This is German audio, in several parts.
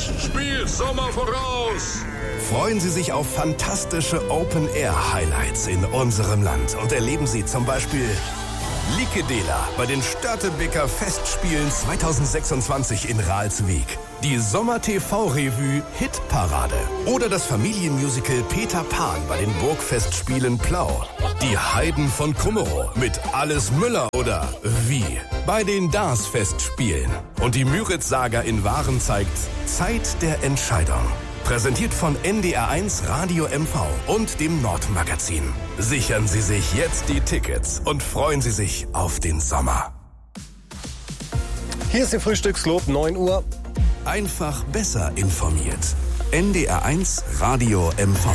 Spielt Sommer voraus! Freuen Sie sich auf fantastische Open-Air-Highlights in unserem Land und erleben Sie zum Beispiel Likedela bei den Störtebeker Festspielen 2026 in Ralswiek, die Sommer-TV-Revue Hitparade oder das Familienmusical Peter Pan bei den Burgfestspielen Plau, die Heiden von Kummerow mit Alles Müller oder Wie bei den Dars-Festspielen und die Müritz-Saga in Waren zeigt Zeit der Entscheidung. Präsentiert von NDR1 Radio MV und dem Nordmagazin. Sichern Sie sich jetzt die Tickets und freuen Sie sich auf den Sommer. Hier ist Ihr Frühstückslob, 9 Uhr. Einfach besser informiert. NDR1 Radio MV.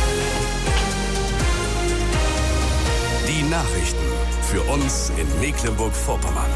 Die Nachrichten für uns in Mecklenburg-Vorpommern.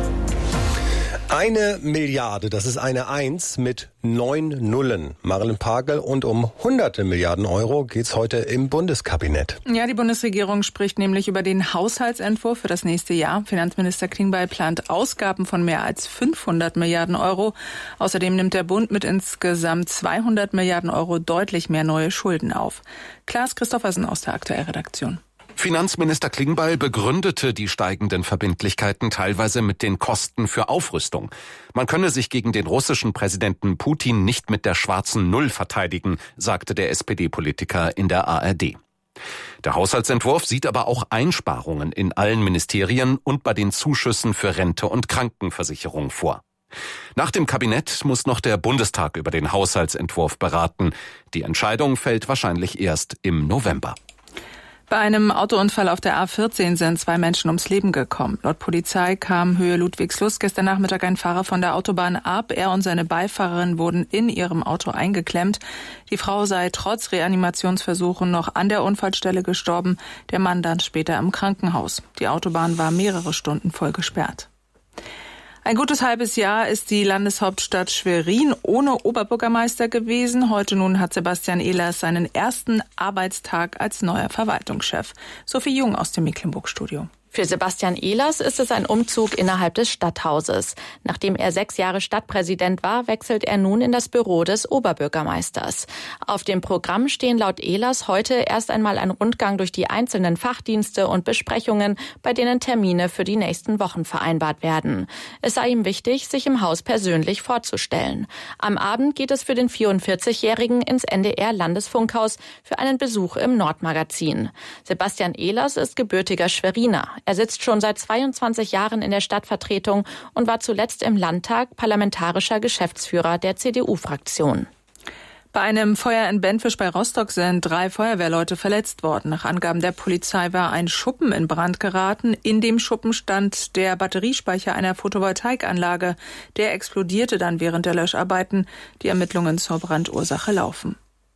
1 Milliarde, das ist eine 1 mit 9 Nullen. Marilyn Pagel, und um hunderte Milliarden Euro geht's heute im Bundeskabinett. Ja, die Bundesregierung spricht nämlich über den Haushaltsentwurf für das nächste Jahr. Finanzminister Klingbeil plant Ausgaben von mehr als 500 Milliarden Euro. Außerdem nimmt der Bund mit insgesamt 200 Milliarden Euro deutlich mehr neue Schulden auf. Klaas Christoffersen aus der Aktuellredaktion. Finanzminister Klingbeil begründete die steigenden Verbindlichkeiten teilweise mit den Kosten für Aufrüstung. Man könne sich gegen den russischen Präsidenten Putin nicht mit der schwarzen Null verteidigen, sagte der SPD-Politiker in der ARD. Der Haushaltsentwurf sieht aber auch Einsparungen in allen Ministerien und bei den Zuschüssen für Rente und Krankenversicherung vor. Nach dem Kabinett muss noch der Bundestag über den Haushaltsentwurf beraten. Die Entscheidung fällt wahrscheinlich erst im November. Bei einem Autounfall auf der A14 sind 2 Menschen ums Leben gekommen. Laut Polizei kam Höhe Ludwigslust gestern Nachmittag ein Fahrer von der Autobahn ab. Er und seine Beifahrerin wurden in ihrem Auto eingeklemmt. Die Frau sei trotz Reanimationsversuchen noch an der Unfallstelle gestorben, der Mann dann später im Krankenhaus. Die Autobahn war mehrere Stunden voll gesperrt. Ein gutes halbes Jahr ist die Landeshauptstadt Schwerin ohne Oberbürgermeister gewesen. Heute nun hat Sebastian Ehlers seinen ersten Arbeitstag als neuer Verwaltungschef. Sophie Jung aus dem Mecklenburg-Studio. Für Sebastian Ehlers ist es ein Umzug innerhalb des Stadthauses. Nachdem er 6 Jahre Stadtpräsident war, wechselt er nun in das Büro des Oberbürgermeisters. Auf dem Programm stehen laut Ehlers heute erst einmal ein Rundgang durch die einzelnen Fachdienste und Besprechungen, bei denen Termine für die nächsten Wochen vereinbart werden. Es sei ihm wichtig, sich im Haus persönlich vorzustellen. Am Abend geht es für den 44-Jährigen ins NDR-Landesfunkhaus für einen Besuch im Nordmagazin. Sebastian Ehlers ist gebürtiger Schweriner. Er sitzt schon seit 22 Jahren in der Stadtvertretung und war zuletzt im Landtag parlamentarischer Geschäftsführer der CDU-Fraktion. Bei einem Feuer in Benfisch bei Rostock sind 3 Feuerwehrleute verletzt worden. Nach Angaben der Polizei war ein Schuppen in Brand geraten. In dem Schuppen stand der Batteriespeicher einer Photovoltaikanlage. Der explodierte dann während der Löscharbeiten. Die Ermittlungen zur Brandursache laufen.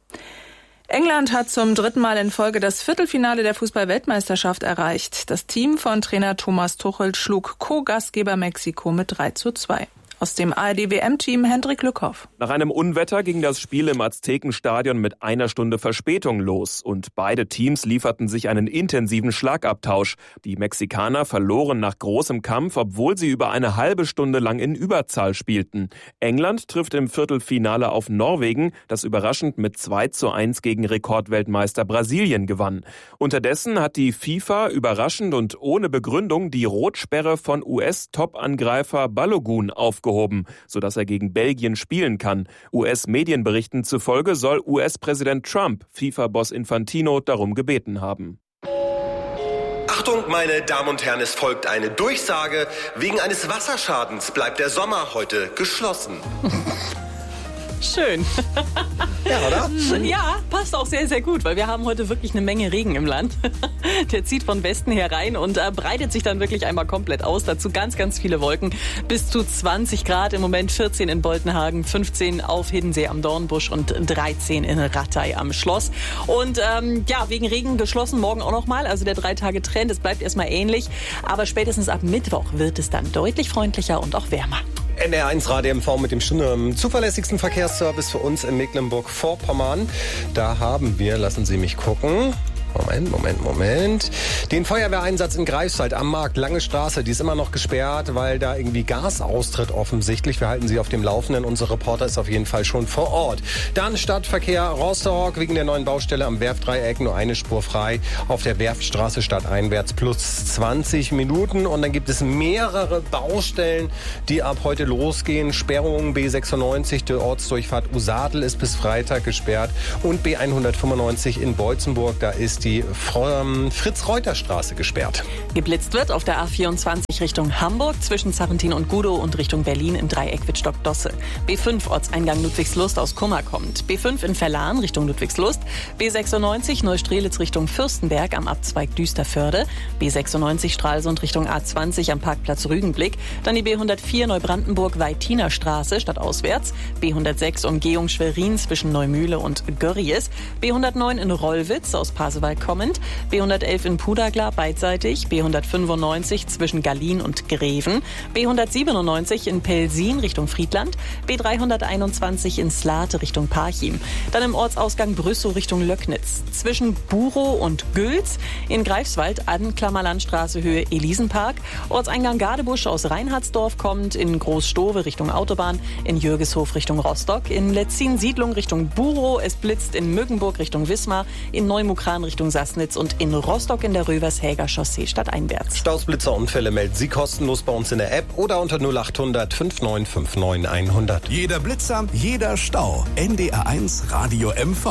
England hat zum 3. Mal in Folge das Viertelfinale der Fußball-Weltmeisterschaft erreicht. Das Team von Trainer Thomas Tuchel schlug Co-Gastgeber Mexiko mit 3:2. Aus dem ARD-WM-Team Hendrik Lückhoff. Nach einem Unwetter ging das Spiel im Aztekenstadion mit 1 Stunde Verspätung los und beide Teams lieferten sich einen intensiven Schlagabtausch. Die Mexikaner verloren nach großem Kampf, obwohl sie über eine halbe Stunde lang in Überzahl spielten. England trifft im Viertelfinale auf Norwegen, das überraschend mit 2:1 gegen Rekordweltmeister Brasilien gewann. Unterdessen hat die FIFA überraschend und ohne Begründung die Rotsperre von US-Top-Angreifer Balogun aufgehoben, sodass er gegen Belgien spielen kann. US-Medienberichten zufolge soll US-Präsident Trump FIFA-Boss Infantino darum gebeten haben. Achtung, meine Damen und Herren, es folgt eine Durchsage. Wegen eines Wasserschadens bleibt der Sommer heute geschlossen. Schön. Ja, oder? Ja, passt auch sehr, sehr gut, weil wir haben heute wirklich eine Menge Regen im Land. Der zieht von Westen her rein und breitet sich dann wirklich einmal komplett aus. Dazu ganz, ganz viele Wolken. Bis zu 20 Grad im Moment, 14 in Boltenhagen, 15 auf Hiddensee am Dornbusch und 13 in Rattay am Schloss. Und wegen Regen geschlossen morgen auch nochmal. Also der 3-Tage-Trend, es bleibt erstmal ähnlich. Aber spätestens ab Mittwoch wird es dann deutlich freundlicher und auch wärmer. NDR1 Radio MV mit dem zuverlässigsten Verkehrsservice für uns in Mecklenburg-Vorpommern. Da haben wir, lassen Sie mich gucken, Moment. Den Feuerwehreinsatz in Greifswald am Markt, Lange Straße, die ist immer noch gesperrt, weil da irgendwie Gas austritt offensichtlich. Wir halten Sie auf dem Laufenden. Unser Reporter ist auf jeden Fall schon vor Ort. Dann Stadtverkehr Rostock wegen der neuen Baustelle am Werftdreieck nur eine Spur frei. Auf der Werftstraße stadteinwärts plus 20 Minuten. Und dann gibt es mehrere Baustellen, die ab heute losgehen. Sperrungen B96, der Ortsdurchfahrt Usadel ist bis Freitag gesperrt. Und B195 in Beutzenburg, da ist die Fritz-Reuter-Straße gesperrt. Geblitzt wird auf der A24 Richtung Hamburg zwischen Sarrentin und Gudow und Richtung Berlin im Dreieck Wittstock-Dosse. B5 Ortseingang Ludwigslust aus Kummer kommt. B5 in Verlan Richtung Ludwigslust. B96 Neustrelitz Richtung Fürstenberg am Abzweig Düsterförde. B96 Stralsund Richtung A20 am Parkplatz Rügenblick. Dann die B104 Neubrandenburg-Weitiner Straße stadtauswärts. B106 Umgehung Schwerin zwischen Neumühle und Görries. B109 in Rollwitz aus Pasewalk kommend. B111 in Pudergla beidseitig. B195 zwischen Gallien und Greven. B197 in Pelsin Richtung Friedland. B321 in Slate Richtung Parchim. Dann im Ortsausgang Brüssow Richtung Löcknitz. Zwischen Burow und Gülz. In Greifswald Adenklammerlandstraße Höhe Elisenpark. Ortseingang Gadebusch aus Reinhardsdorf kommt. In Großstowe Richtung Autobahn. In Jürgeshof Richtung Rostock. In Letzin Siedlung Richtung Burow. Es blitzt in Müggenburg Richtung Wismar. In Neumukran Richtung Sassnitz und in Rostock in der Rövershäger Chaussee stadteinwärts. Stausblitzerunfälle melden Sie kostenlos bei uns in der App oder unter 0800 5959 100. Jeder Blitzer, jeder Stau. NDR1 Radio MV.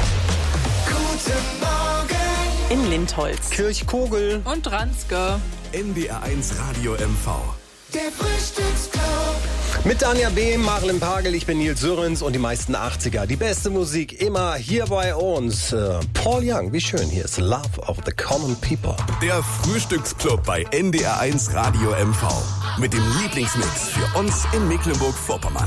Guten Morgen. In Lindholz. Kirchkogel. Und Ranske. NDR1 Radio MV. Der Frühstücksclub. Mit Anja B., Marlen Pagel, ich bin Nils Sörens und die meisten 80er. Die beste Musik immer hier bei uns. Paul Young, wie schön, hier ist Love of the Common People. Der Frühstücksclub bei NDR1 Radio MV. Mit dem Lieblingsmix für uns in Mecklenburg-Vorpommern.